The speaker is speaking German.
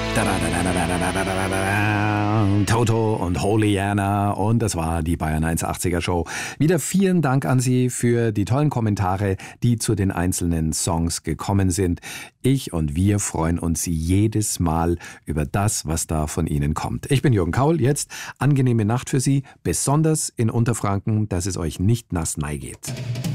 Toto und Holyana und das war die Bayern 180er Show. Wieder vielen Dank an Sie für die tollen Kommentare, die zu den einzelnen Songs gekommen sind. Ich und wir freuen uns jedes Mal über das, was da von Ihnen kommt. Ich bin Jürgen Kaul, jetzt angenehme Nacht für Sie, besonders in Unterfranken, dass es euch nicht nass geht.